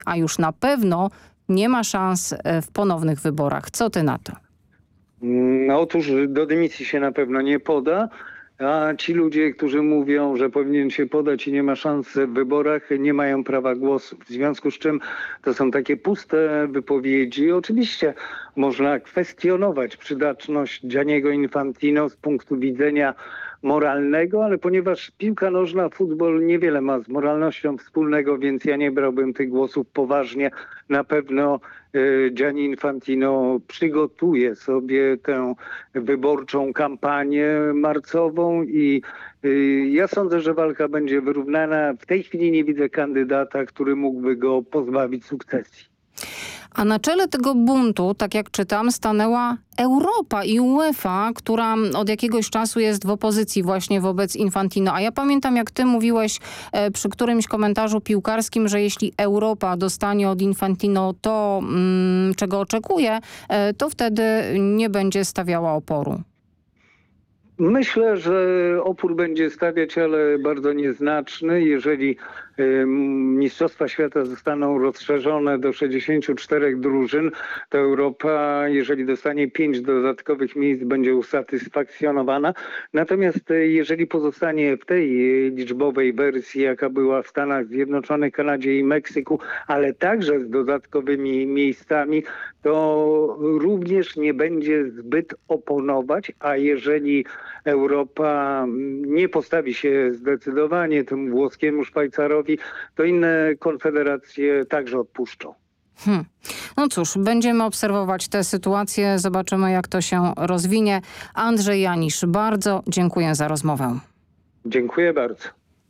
a już na pewno nie ma szans w ponownych wyborach. Co ty na to? No otóż do dymisji się na pewno nie poda, a ci ludzie, którzy mówią, że powinien się podać i nie ma szans w wyborach, nie mają prawa głosu. W związku z czym to są takie puste wypowiedzi. Oczywiście można kwestionować przydatność Gianniego Infantino z punktu widzenia moralnego, ale ponieważ piłka nożna, futbol niewiele ma z moralnością wspólnego, więc ja nie brałbym tych głosów poważnie. Na pewno Gianni Infantino przygotuje sobie tę wyborczą kampanię marcową i ja sądzę, że walka będzie wyrównana. W tej chwili nie widzę kandydata, który mógłby go pozbawić sukcesji. A na czele tego buntu, tak jak czytam, stanęła Europa i UEFA, która od jakiegoś czasu jest w opozycji właśnie wobec Infantino. A ja pamiętam, jak ty mówiłeś przy którymś komentarzu piłkarskim, że jeśli Europa dostanie od Infantino to, czego oczekuje, to wtedy nie będzie stawiała oporu. Myślę, że opór będzie stawiać, ale bardzo nieznaczny. Jeżeli Mistrzostwa Świata zostaną rozszerzone do 64 drużyn, to Europa, jeżeli dostanie 5 dodatkowych miejsc, będzie usatysfakcjonowana. Natomiast jeżeli pozostanie w tej liczbowej wersji, jaka była w Stanach Zjednoczonych, Kanadzie i Meksyku, ale także z dodatkowymi miejscami, to również nie będzie zbyt oponować, a jeżeli Europa nie postawi się zdecydowanie temu włoskiemu Szwajcarowi, to inne konfederacje także odpuszczą. No cóż, będziemy obserwować tę sytuację, zobaczymy, jak to się rozwinie. Andrzej Janisz, bardzo dziękuję za rozmowę. Dziękuję bardzo.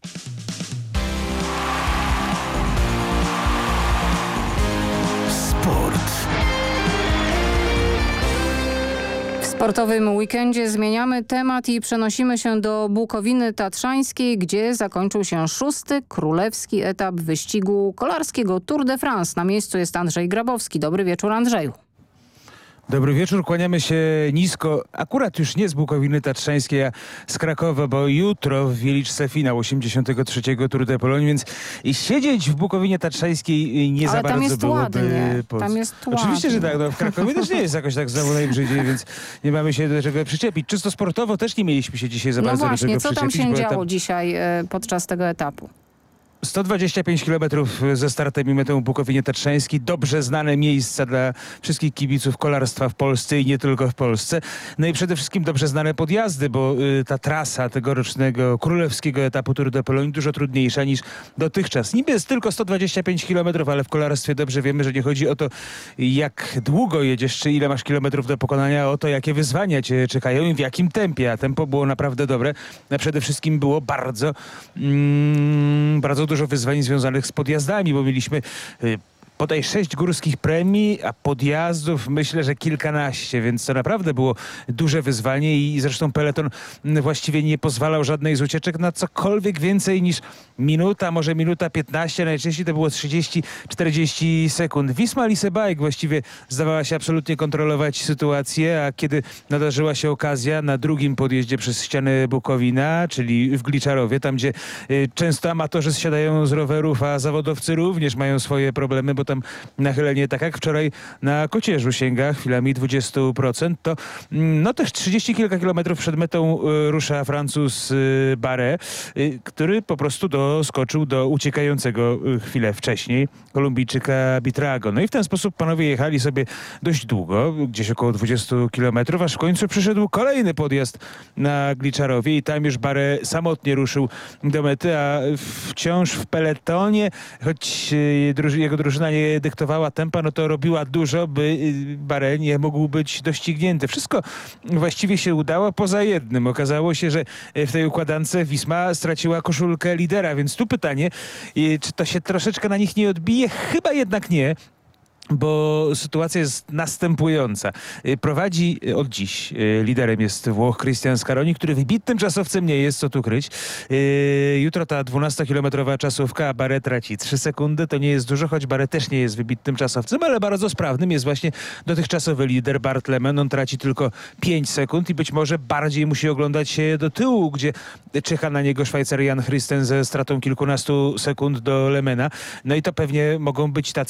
W sportowym weekendzie zmieniamy temat i przenosimy się do Bukowiny Tatrzańskiej, gdzie zakończył się 6. królewski etap wyścigu kolarskiego Tour de France. Na miejscu jest Andrzej Grabowski. Dobry wieczór, Andrzeju. Dobry wieczór, kłaniamy się nisko, akurat już nie z Bukowiny Tatrzańskiej, a z Krakowa, bo jutro w Wieliczce finał 83. Tour de Pologne, więc siedzieć w Bukowinie Tatrzańskiej nie za bardzo byłoby... Ładnie. Tam jest ładnie. Oczywiście, że tak, no, w Krakowie też nie jest jakoś tak znowu najbrzydziej, więc nie mamy się do czego przyczepić. Czysto sportowo też nie mieliśmy się dzisiaj za bardzo do czego przyczepić. Co tam się działo dzisiaj podczas tego etapu? 125 km ze startem i metą w Bukowinie Tatrzańskiej. Dobrze znane miejsca dla wszystkich kibiców kolarstwa w Polsce i nie tylko w Polsce. No i przede wszystkim dobrze znane podjazdy, bo ta trasa tegorocznego królewskiego etapu Tour de Pologne dużo trudniejsza niż dotychczas. Niby jest tylko 125 km, ale w kolarstwie dobrze wiemy, że nie chodzi o to, jak długo jedziesz, czy ile masz kilometrów do pokonania, o to, jakie wyzwania cię czekają i w jakim tempie. A tempo było naprawdę dobre. A przede wszystkim było bardzo dużo wyzwań związanych z podjazdami, bo mieliśmy bodaj 6 górskich premii, a podjazdów myślę, że kilkanaście, więc to naprawdę było duże wyzwanie i zresztą peleton właściwie nie pozwalał żadnej z ucieczek na cokolwiek więcej niż minuta, może minuta 15, najczęściej to było 30-40 sekund. Wisma Lease Bike właściwie zdawała się absolutnie kontrolować sytuację, a kiedy nadarzyła się okazja na drugim podjeździe przez ścianę Bukowina, czyli w Gliczarowie, tam gdzie często amatorzy zsiadają z rowerów, a zawodowcy również mają swoje problemy, bo tam nachylenie, tak jak wczoraj na Kocierzu sięga chwilami 20%, to no też 30 kilka kilometrów przed metą rusza Francuz Bardet, który po prostu doskoczył do uciekającego chwilę wcześniej Kolumbijczyka Buitrago. No i w ten sposób panowie jechali sobie dość długo, gdzieś około 20 kilometrów, aż w końcu przyszedł kolejny podjazd na Gliczarowie i tam już Bardet samotnie ruszył do mety, a wciąż w peletonie, choć jego drużyna nie dyktowała tempa, no to robiła dużo, by Bardet nie mógł być doścignięty. Wszystko właściwie się udało poza jednym. Okazało się, że w tej układance Wisma straciła koszulkę lidera, więc tu pytanie, czy to się troszeczkę na nich nie odbije? Chyba jednak nie. bo sytuacja jest następująca. Prowadzi od dziś, liderem jest Włoch Cristian Scaroni, który wybitnym czasowcem nie jest, co tu kryć. Jutro ta 12-kilometrowa czasówka, a Bardet traci 3 sekundy. To nie jest dużo, choć Bardet też nie jest wybitnym czasowcem, ale bardzo sprawnym jest właśnie dotychczasowy lider Bart Lehmann. On traci tylko 5 sekund i być może bardziej musi oglądać się do tyłu, gdzie czyha na niego Szwajcar Jan Christen ze stratą kilkunastu sekund do Lehmana. No i to pewnie mogą być tacy